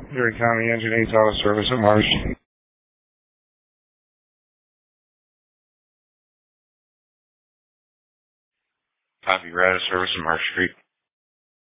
Erie County Engine 8 Auto Service at Marsh. Copy, Rata Service at Marsh Street.